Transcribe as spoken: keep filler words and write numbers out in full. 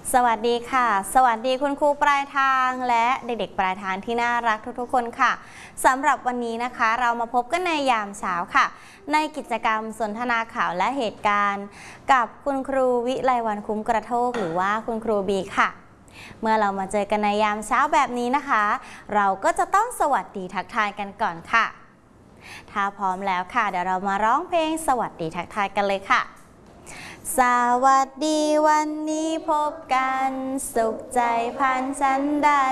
สวัสดีค่ะสวัสดีคุณครูปลายทางและเด็กๆปลายทางที่น่ารักทุกๆคนค่ะสำหรับวันนี้นะคะเรามาพบกันในยามเช้าค่ะในกิจกรรมสนทนาข่าวและเหตุการณ์กับคุณครูวิไลวรรณคุ้มกระโทกหรือว่าคุณครูบีค่ะเมื่อเรามาเจอกันในยามเช้าแบบนี้นะคะเราก็จะต้องสวัสดีทักทายกันก่อนค่ะถ้าพร้อมแล้วค่ะเดี๋ยวเรามาร้องเพลงสวัสดีทักทายกันเลยค่ะสวัสดีวันนี้พบกันสุขใจพันฉันได้